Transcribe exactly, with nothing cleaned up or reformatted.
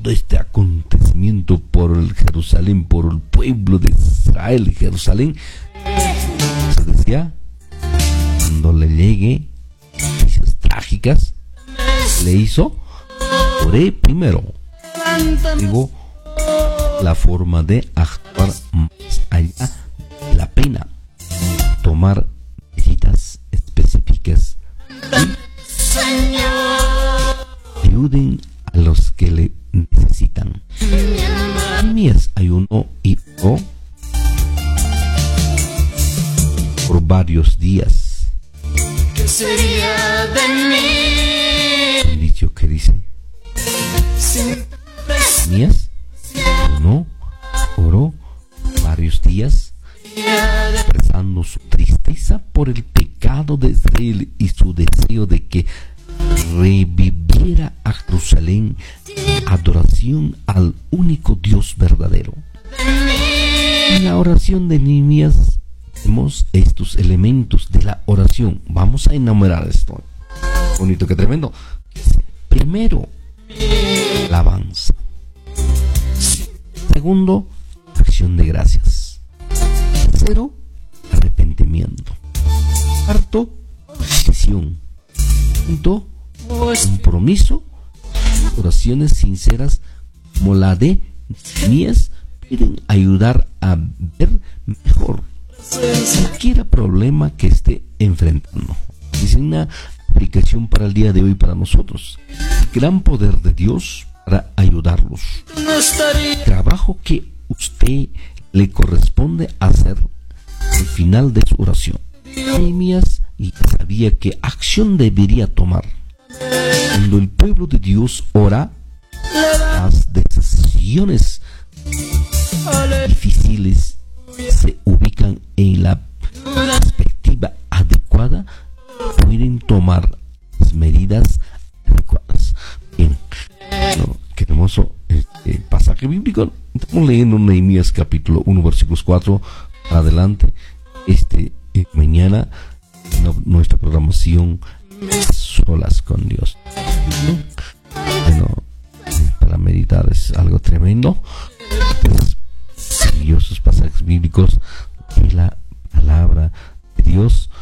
todo este acontecimiento por el Jerusalén, por el pueblo de Israel, Jerusalén, se decía, cuando le llegue noticias trágicas, le hizo, oré primero, luego la forma de actuar más allá de la pena, tomar medidas específicas y ayuden a los que le necesitan. Nehemías ayunó y oró por varios días. ¿Qué sería de mí? Un dicho que dice, Nehemías ayunó, oró varios días, expresando su tristeza por el pecado de Israel y su deseo de que reviviera a Jerusalén, adoración al único Dios verdadero. En la oración de Nehemías vemos estos elementos de la oración. Vamos a enumerar esto. Bonito, que tremendo. Primero, alabanza. Segundo, acción de gracias. Tercero, arrepentimiento. Cuarto, decisión. Quinto, compromiso. Oraciones sinceras como la de Nehemías pueden ayudar a ver mejor cualquier problema que esté enfrentando. Es una aplicación para el día de hoy para nosotros. El gran poder de Dios para ayudarlos. El trabajo que usted le corresponde hacer al final de su oración. Nehemías sabía qué acción debería tomar. Cuando el pueblo de Dios ora, las decisiones difíciles se ubican en la perspectiva adecuada, pueden tomar las medidas adecuadas. Bien, no, qué hermoso este pasaje bíblico. Estamos leyendo Nehemías capítulo uno, versículos cuatro adelante. Este eh, mañana no, nuestra programación Solas con Dios. Bueno, para meditar es algo tremendo. Pues, maravillosos pasajes bíblicos y la palabra de Dios